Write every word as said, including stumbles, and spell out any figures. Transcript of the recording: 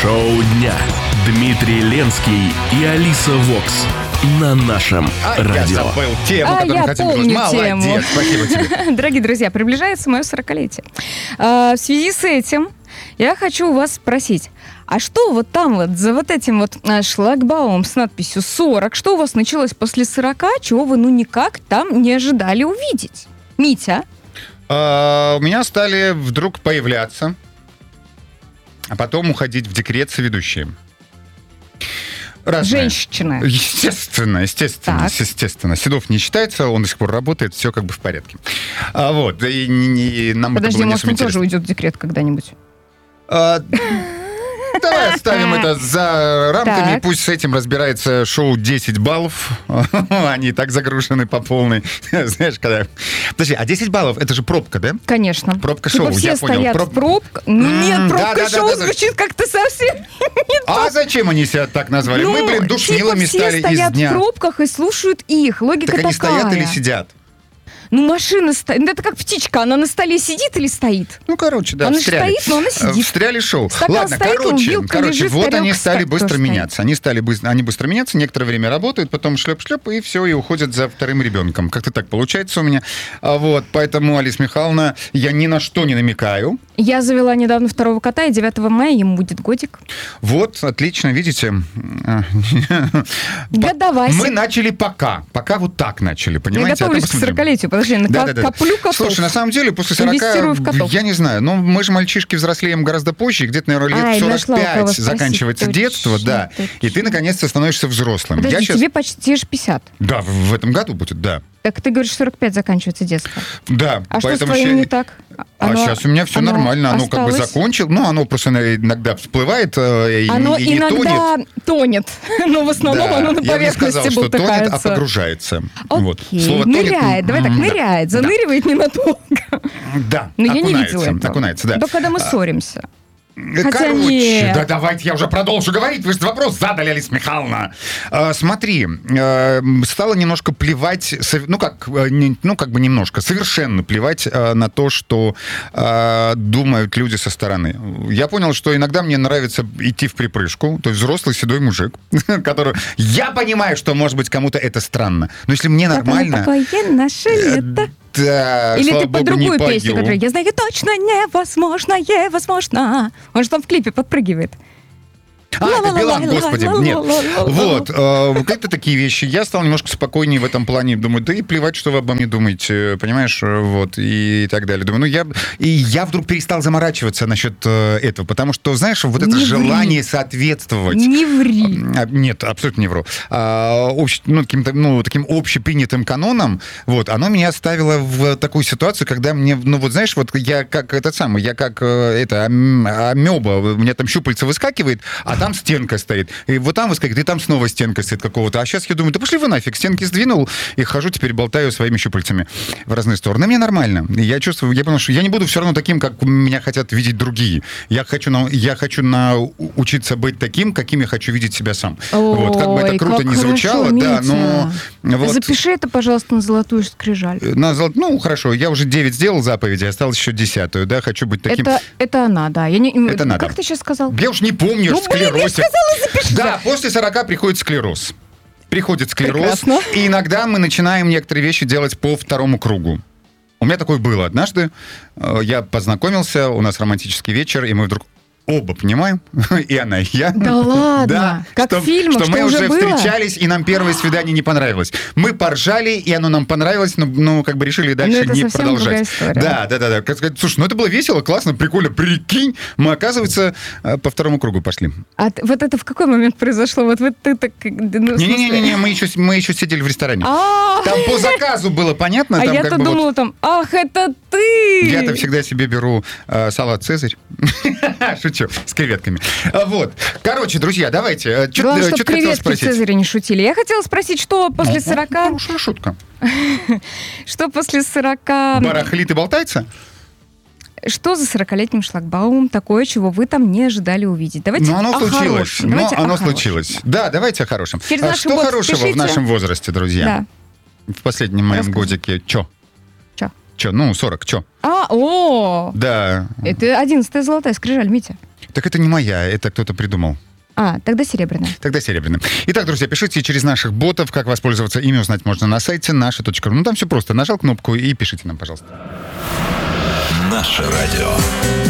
Шоу дня. Дмитрий Ленский и Алиса Вокс на нашем а радио. Я забыл тему, а которую я хотел помню говорить. тему. Молодец, спасибо тебе. Дорогие друзья, приближается мое сорокалетие. А, в связи с этим я хочу у вас спросить, а что вот там вот за вот этим вот а, шлагбаумом с надписью сорок, что у вас началось после сорока, чего вы ну никак там не ожидали увидеть? Митя? А, у меня стали вдруг появляться, а потом уходить в декрет соведущие. Разные. Женщина. Естественно, естественно, Так. естественно. Седов не считается, он до сих пор работает, все как бы в порядке. А, вот, и, и, и нам Подожди, это было не может, особо он тоже интересно. уйдет в декрет когда-нибудь? А, давай оставим это за рамками, Так. пусть с этим разбирается шоу десять баллов. Они и так загружены по полной. Знаешь, когда... Подожди, а десять баллов, это же пробка, да? Конечно. Пробка Типа шоу, все я понял. стоят Проб- в пробках. Ну М, нет, пробка да-да-да-да-да. шоу звучит как-то совсем не А зачем они себя так назвали? Ну, Мы, блин, душнилами типа стали все стоят из дня. в пробках и слушают их. Логика Так они такая. стоят или сидят? Ну, машина стоит. Это как птичка. Она на столе сидит или стоит? Ну, короче, да, Она же встряли. стоит, но она сидит. Э, Встряли шоу. Стакан Ладно, стоит, короче, вилка короче, лежит, вот они тарелка стали ста- быстро тоже меняться. Они стали быстро, они быстро меняться, некоторое время работают, потом шлеп-шлеп, и все, и уходят за вторым ребенком. Как-то так получается у меня. А вот, поэтому, Алиса Михайловна, я ни на что не намекаю. Я завела недавно второго кота, и девятого мая ему будет годик. Вот, отлично, видите. Годовасик. Мы начали пока. Пока вот так начали, Я понимаете? А то готовлюсь к посмотрим. сорокалетию. Подожди, на Да, ко- да, да. коплю котов. Слушай, на самом деле, после Инвестирую в сорока, котов. я не знаю, ну, мы же мальчишки взрослеем гораздо позже, и где-то, наверное, лет Ай, в сорок нашла у кого пять спросить. заканчивается Точно, детство, да, и ты, точно. наконец-то, становишься взрослым. Подожди, я сейчас... тебе почти же пятьдесят. Да, в, в этом году будет, да. Так ты говоришь, сорок пять заканчивается детство. Да, А что с поэтому твоим ща- не так? А Оно- сейчас у меня все оно нормально, оно как бы осталось? закончилось, ну, оно просто иногда всплывает э, и, Оно и не иногда тонет. тонет, но в основном Да, оно на я бы не поверхности сказал, что тонет, а болтыхается. погружается. Окей, Вот. Слово тонет, ныряет, давай так, м, да. ныряет, Да. заныривает ненадолго. Да, Но я не окунается, видела этого. окунается, да. Только когда мы ссоримся. Хотя Короче, нет. да давайте я уже продолжу говорить. Вы же вопрос задали, Алиса Михайловна. А, смотри, э, стало немножко плевать, сов- ну как, э, не- ну как бы немножко, совершенно плевать э, на то, что э, думают люди со стороны. Я понял, что иногда мне нравится идти в припрыжку, то есть взрослый седой мужик, который... Я понимаю, что, может быть, кому-то это странно, но если мне Как нормально... оно такое наше лето. Да, Или слава ты по богу, не другую пою. песню, которую я знаю точно невозможно, невозможно. Он же там в клипе подпрыгивает. А, это Билан, господи, нет. Ла-ла-ла-ла-ла-ла-ла. Вот, э, какие-то такие вещи. Я стал немножко спокойнее в этом плане. Думаю, да и плевать, что вы обо мне думаете, понимаешь, э, вот, и так далее. Думаю, ну я... И я вдруг перестал заморачиваться насчет э, этого, потому что, знаешь, вот это Не ври. желание соответствовать... Не ври. А, Нет, абсолютно не вру. А, общ- ну, каким-то, ну, таким общепринятым каноном, вот, оно меня ставило в такую ситуацию, когда мне, ну, вот, знаешь, вот я как этот самый, я как э, это, ам- амеба, у меня там щупальце выскакивает, а там стенка стоит. И вот там выскакивает, и там снова стенка стоит какого-то. А сейчас я думаю, да пошли вы нафиг, стенки сдвинул, и хожу теперь болтаю своими щупальцами в разные стороны. Мне нормально. И я чувствую, я понял, что я не буду все равно таким, как меня хотят видеть другие. Я хочу, на, я хочу научиться быть таким, каким я хочу видеть себя сам. Вот, как бы это Ой, круто как не звучало, хорошо, да, но... Митя. Вот, Запиши это, пожалуйста, на золотую скрижаль. на зол- ну, хорошо, я уже девять сделал заповеди, осталось еще десятую, да, хочу быть таким... Это, это она, да. Я не, Это надо. Как ты сейчас сказал? Я уж не помню, Ну, блин, я склерозик. сказала, запиши. Да, после сорока приходит склероз. Приходит склероз, Прекрасно. и иногда мы начинаем некоторые вещи делать по второму кругу. У меня такое было однажды. Э, Я познакомился, у нас романтический вечер, и мы вдруг оба понимаем, и она, и я. Да ладно? Да, Как что, в фильмах, что мы что уже уже было? встречались, и нам первое свидание не понравилось. Мы поржали, и оно нам понравилось, но ну, как бы решили дальше это не совсем продолжать. другая история. Да, да, да, да. Как сказать, слушай, ну это было весело, классно, прикольно, прикинь. Мы, оказывается, э, по второму кругу пошли. А т- вот это в какой момент произошло? Вот, вот ты так... ну, в смысле- Не-не-не, мы еще, мы еще сидели в ресторане. А, Там по заказу было понятно. а там я-то как бы вот- думала там, ах, это ты! Я-то всегда себе беру э, салат «Цезарь». Шучу, с креветками. А, Вот. Короче, друзья, давайте. Что Главное, ты чтобы хотела креветки в спросить? Цезаре не шутили. Я хотела спросить, что после Ну, сорока... Хорошая шутка. Что после сорока... Барахлит и болтается? Что за сорокалетним шлагбаумом такое, чего вы там не ожидали увидеть? Давайте Ну, оно о случилось. хорошем. Но Давайте о оно хорошем. случилось. Да, давайте о хорошем. Через А наш что бот хорошего пишите. в нашем возрасте, друзья? Да. В последнем моем Рассказывай. годике. Чё? Чё? Чё? Ну, сорок. Чё? А, о! Да. Это одиннадцатая золотая скрижаль, Митя. Так это не моя, это кто-то придумал. А, тогда серебряная. Тогда серебряная. Итак, друзья, пишите через наших ботов, как воспользоваться ими, узнать можно на сайте наше точка ру. Ну, там все просто. Нажал кнопку и пишите нам, пожалуйста. Наше радио.